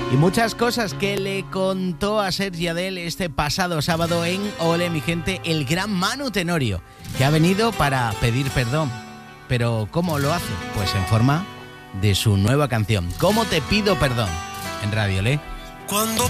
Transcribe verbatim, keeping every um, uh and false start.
y muchas cosas que le contó a Sergi Adel este pasado sábado en Ole mi gente, el gran Manu Tenorio, que ha venido para pedir perdón. Pero ¿cómo lo hace? Pues en forma de su nueva canción, ¿Cómo te pido perdón? En Radio Le. Cuando